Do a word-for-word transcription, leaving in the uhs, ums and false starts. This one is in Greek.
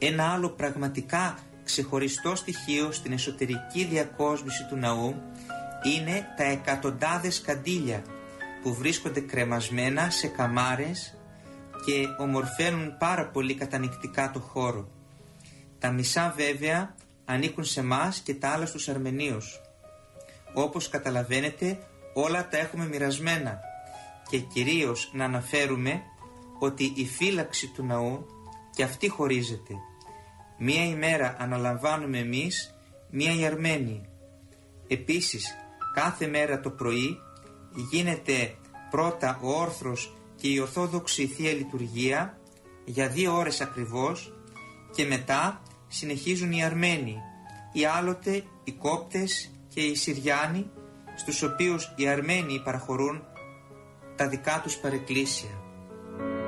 Ένα άλλο πραγματικά ξεχωριστό στοιχείο στην εσωτερική διακόσμηση του ναού είναι τα εκατοντάδες καντήλια που βρίσκονται κρεμασμένα σε καμάρες και ομορφαίνουν πάρα πολύ κατανοητικά το χώρο. Τα μισά βέβαια ανήκουν σε μας και τα άλλα στους Αρμενίους. Όπως καταλαβαίνετε, όλα τα έχουμε μοιρασμένα και κυρίως να αναφέρουμε ότι η φύλαξη του ναού και αυτή χωρίζεται. Μία ημέρα αναλαμβάνουμε εμείς, μία οι Αρμένοι. Επίσης, κάθε μέρα το πρωί γίνεται πρώτα ο όρθρος και η Ορθόδοξη Θεία Λειτουργία για δύο ώρες ακριβώς και μετά συνεχίζουν οι Αρμένοι, ή άλλοτε οι Κόπτες και οι Συριάνοι, στους οποίους οι Αρμένοι παραχωρούν τα δικά τους παρεκκλήσια.